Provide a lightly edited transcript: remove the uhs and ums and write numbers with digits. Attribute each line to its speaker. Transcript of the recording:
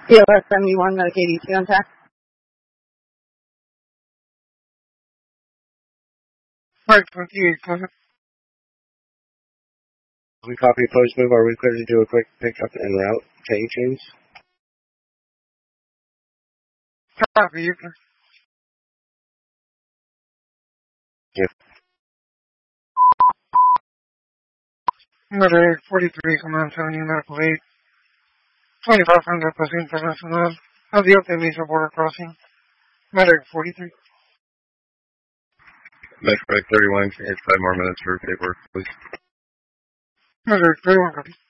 Speaker 1: PLS 71, Medicaid ET on tap.
Speaker 2: Right, 28, go ahead.
Speaker 3: We copy post move. Are we clear to do a quick pickup en route change?
Speaker 2: Copy, you can.
Speaker 3: Yep.
Speaker 2: Medic 43, Command 70, Medical 8. 2500 plus international. Have the update visa border crossing. Medic 43.
Speaker 4: Medic 31, it's 5 more minutes for paperwork, please.
Speaker 2: Medic 31, copy.